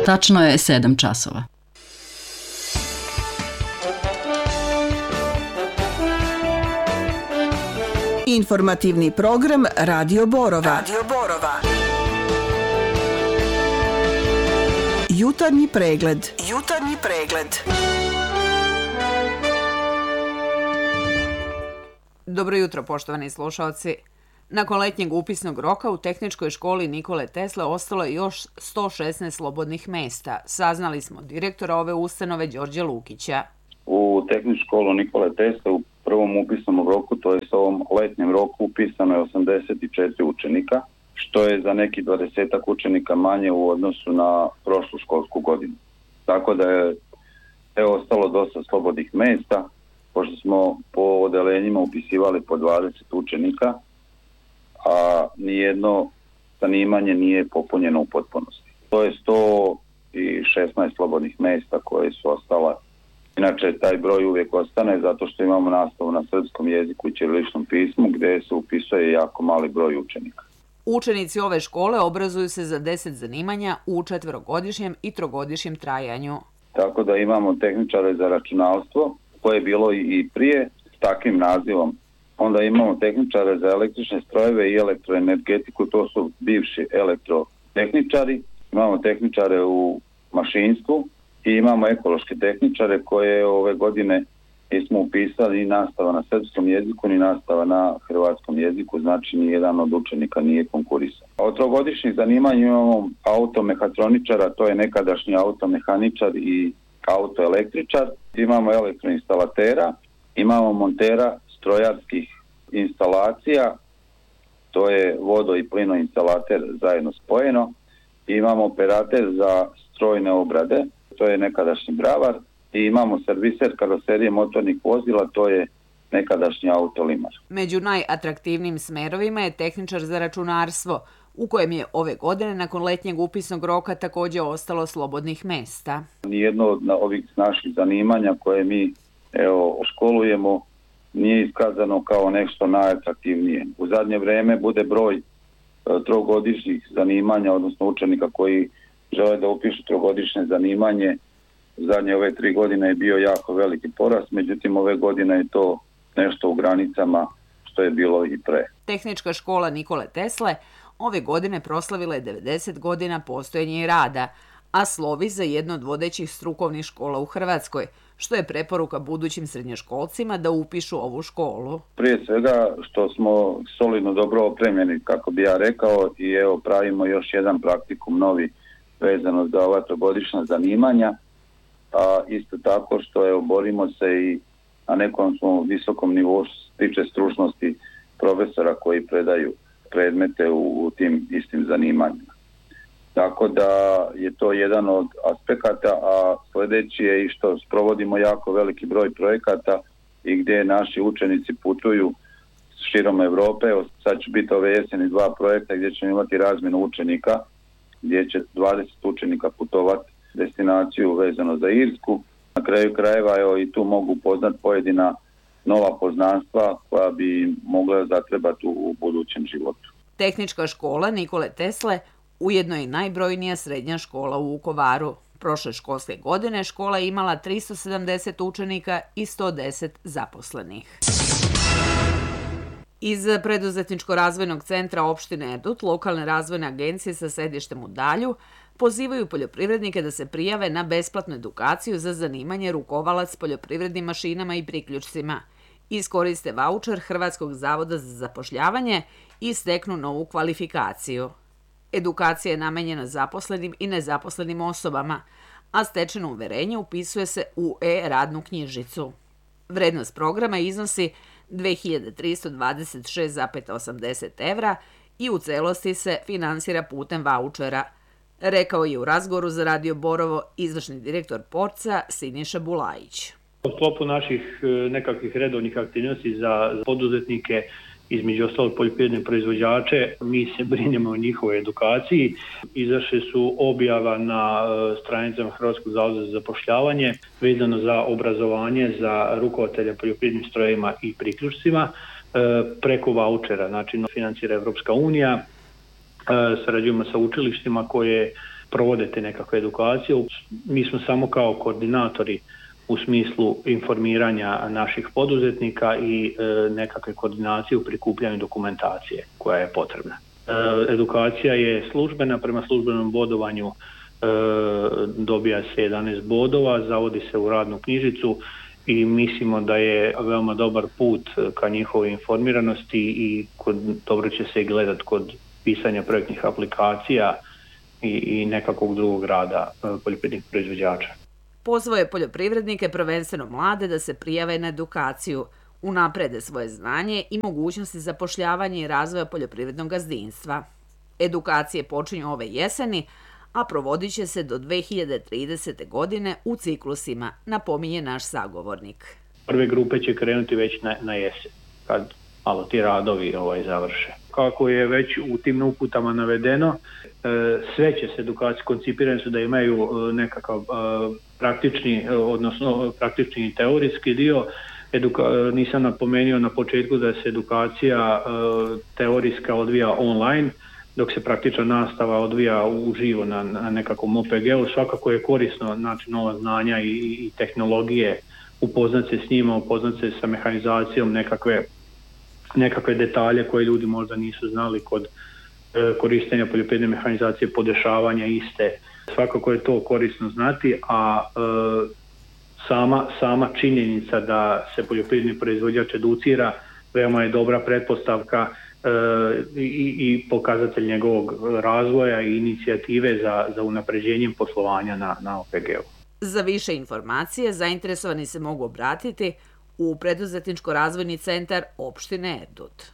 Tačno je 7 časova. Informativni program Radio Borova. Jutarnji pregled. Dobro jutro, poštovani slušalci. Nakon letnjeg upisnog roka u Tehničkoj školi Nikole Tesle ostalo je još 116 slobodnih mesta. Saznali smo od direktora ove ustanove Đorđe Lukića. U Tehničku školu Nikole Tesle u prvom upisnom roku, to je s ovom letnjem roku, upisano je 84 učenika, što je za neki 20 učenika manje u odnosu na prošlu školsku godinu. Tako da je ostalo dosta slobodnih mesta, pošto smo po odelenjima upisivali po 20 učenika, a nijedno zanimanje nije popunjeno u potpunosti. To je 116 slobodnih mesta koje su ostala. Inače, taj broj uvijek ostane zato što imamo nastavu na srpskom jeziku i ćiriličnom pismu gdje se upisuje jako mali broj učenika. Učenici ove škole obrazuju se za 10 zanimanja u 4-godišnjem i 3-godišnjem trajanju. Tako da imamo tehničare za računalstvo, koje je bilo i prije s takvim nazivom. Onda imamo tehničare za električne strojeve i elektroenergetiku, to su bivši elektrotehničari. Imamo tehničare u mašinstvu i imamo ekološke tehničare koje ove godine nismo upisali i nastava na srpskom jeziku ni nastava na hrvatskom jeziku, znači nijedan od učenika nije konkurisao. Od 3-godišnjih zanimanja imamo automehatroničara, to je nekadašnji automehaničar i autoelektričar. Imamo elektroinstalatera, imamo montera strojarskih instalacija, to je vodo- i plinoinstalater zajedno spojeno. Imamo operater za strojne obrade, to je nekadašnji bravar, i imamo serviser karoserije motornih vozila, to je nekadašnji autolimar. Među najatraktivnijim smerovima je tehničar za računarstvo, u kojem je ove godine nakon letnjeg upisnog roka također ostalo slobodnih mesta. Nijedno od ovih naših zanimanja koje mi školujemo nije iskazano kao nešto najatraktivnije. U zadnje vrijeme bude broj 3-godišnjih zanimanja, odnosno učenika koji žele da upišu 3-godišnje zanimanje. Zadnje ove 3 godine je bio jako veliki porast, međutim ove godine je to nešto u granicama što je bilo i pre. Tehnička škola Nikole Tesle ove godine proslavila je 90 godina postojanja i rada, a slovi za jednu od vodećih strukovnih škola u Hrvatskoj, što je preporuka budućim srednjoškolcima da upišu ovu školu. Prije svega što smo solidno dobro opremljeni, kako bi ja rekao, i pravimo još jedan praktikum novi vezano za ova 3-godišnja zanimanja, a isto tako što borimo se i na nekom smo visokom nivou što se tiče stručnosti profesora koji predaju predmete u tim istim zanimanjima. Tako da je to jedan od aspekata, a sljedeći je i što sprovodimo jako veliki broj projekata i gdje naši učenici putuju širom Europe. Sad će biti ove jeseni 2 projekta gdje ćemo imati razmjenu učenika, gdje će 20 učenika putovati destinaciju vezano za Irsku. Na kraju krajeva i tu mogu poznat pojedina nova poznanstva koja bi mogla zatrebati u budućem životu. Tehnička škola Nikole Tesle ujedno je najbrojnija srednja škola u Vukovaru. Prošle školske godine škola je imala 370 učenika i 110 zaposlenih. Iz Preduzetničko-razvojnog centra opštine Erdut, lokalne razvojne agencije sa sedištem u Dalju, pozivaju poljoprivrednike da se prijave na besplatnu edukaciju za zanimanje rukovalac poljoprivrednim mašinama i priključcima. Iskoriste vaučer Hrvatskog zavoda za zapošljavanje i steknu novu kvalifikaciju. Edukacija je namenjena zaposlenim i nezaposlenim osobama, a stečeno uverenje upisuje se u e-radnu knjižicu. Vrednost programa iznosi 2326,80 evra i u celosti se finansira putem vaučera, rekao je u razgovoru za Radio Borovo izvršni direktor Porca Siniša Bulajić. U sklopu naših nekakvih redovnih aktivnosti za poduzetnike, između ostalog poljoprivredne proizvođače, mi se brinemo o njihovoj edukaciji. Izašle su objava na stranicama Hrvatskog zavoda za zapošljavanje vezano za obrazovanje za rukovoditelja poljoprivrednim strojevima i priključcima preko vaučera, znači financira Evropska unija. Sarađujemo sa učilištima koje provode te nekakve edukacije. Mi smo samo kao koordinatori u smislu informiranja naših poduzetnika i nekakve koordinacije u prikupljanju dokumentacije koja je potrebna. Edukacija je službena, prema službenom bodovanju dobija se 11 bodova, zavodi se u radnu knjižicu i mislimo da je veoma dobar put ka njihovoj informiranosti i dobro će se gledati kod pisanja projektnih aplikacija i nekakvog drugog rada poljoprivrednih proizvođača. Pozvao je poljoprivrednike, prvenstveno mlade, da se prijave na edukaciju, unaprede svoje znanje i mogućnosti zapošljavanja i razvoja poljoprivrednog gazdinstva. Edukacije počinju ove jeseni, a provodit će se do 2030. godine u ciklusima, napominje naš sagovornik. Prve grupe će krenuti već na jesen, kad malo ti radovi završe. Kako je već u tim uputama navedeno, sve će se edukacije, koncipirane su da imaju nekakav praktični, odnosno praktični i teorijski dio. Nisam napomenuo na početku da se edukacija teorijska odvija online, dok se praktična nastava odvija uživo na nekakvom OPG-u. Svakako je korisno, znači, nova znanja i tehnologije, upoznat se s njima, upoznat se sa mehanizacijom, nekakve detalje koje ljudi možda nisu znali kod korištenja poljoprivredne mehanizacije, podešavanja iste. Svakako je to korisno znati, a sama činjenica da se poljoprivredni proizvođač educira veoma je dobra pretpostavka i pokazatelj njegovog razvoja i inicijative za unapređenjem poslovanja na OPG-u. Za više informacije zainteresovani se mogu obratiti u Preduzetničko-razvojni centar opštine Erdut.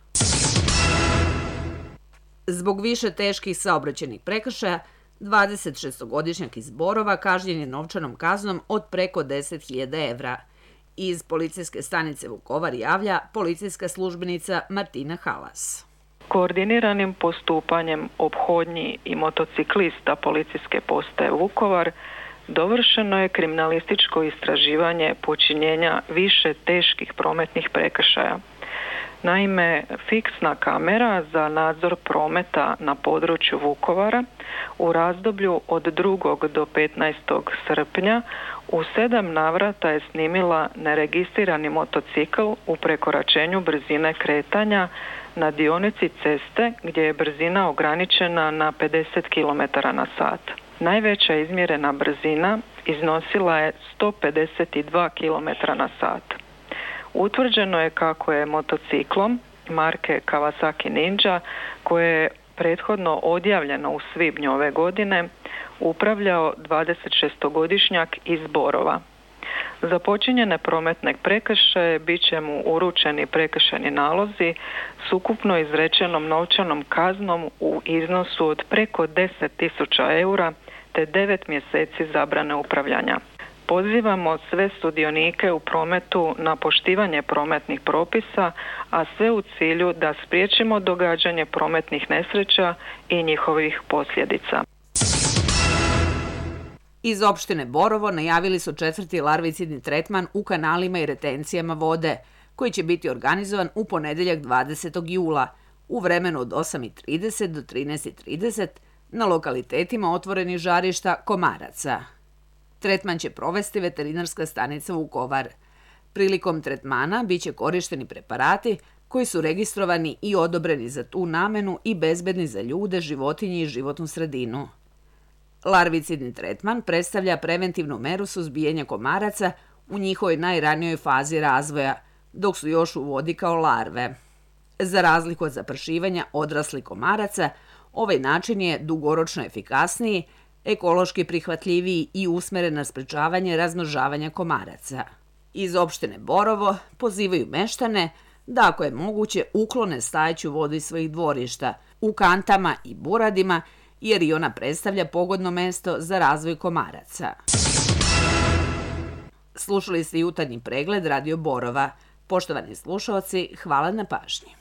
Zbog više teških saobraćajnih prekršaja, 26-godišnjak iz Borova kažnjen je novčanom kaznom od preko 10.000 evra. Iz policijske stanice Vukovar javlja policijska službenica Martina Halas. Koordiniranim postupanjem ophodnji i motociklista policijske postaje Vukovar dovršeno je kriminalističko istraživanje počinjenja više teških prometnih prekršaja. Naime, fiksna kamera za nadzor prometa na području Vukovara u razdoblju od 2. do 15. srpnja u 7 navrata je snimila neregistrirani motocikl u prekoračenju brzine kretanja na dionici ceste gdje je brzina ograničena na 50 km/h. Najveća izmjerena brzina iznosila je 152 km/h. Utvrđeno je kako je motociklom marke Kawasaki Ninja, koje je prethodno odjavljeno u svibnju ove godine, upravljao 26-godišnjak iz Borova. Za počinjene prometne prekršaje bit će mu uručeni prekršajni nalozi s ukupno izrečenom novčanom kaznom u iznosu od preko 10.000 eura te 9 mjeseci zabrane upravljanja. Pozivamo sve sudionike u prometu na poštivanje prometnih propisa, a sve u cilju da spriječimo događanje prometnih nesreća i njihovih posljedica. Iz opštine Borovo najavili su 4. larvicidni tretman u kanalima i retencijama vode, koji će biti organizovan u ponedjeljak 20. jula u vremenu od 8:30 do 13:30 na lokalitetima otvorenih žarišta komaraca. Tretman će provesti veterinarska stanica Vukovar. Prilikom tretmana bit će korišteni preparati koji su registrovani i odobreni za tu namenu i bezbedni za ljude, životinje i životnu sredinu. Larvicidni tretman predstavlja preventivnu meru suzbijanja komaraca u njihovoj najranijoj fazi razvoja, dok su još u vodi kao larve. Za razliku od zaprašivanja odraslih komaraca, ovaj način je dugoročno efikasniji, ekološki prihvatljiviji i usmeren na sprečavanje razmnožavanja komaraca. Iz opštine Borovo pozivaju meštane da, ako je moguće, uklone stajeću vodu iz svojih dvorišta, u kantama i buradima, jer i ona predstavlja pogodno mesto za razvoj komaraca. Slušali ste jutarnji pregled Radio Borova. Poštovani slušaoci, hvala na pažnji.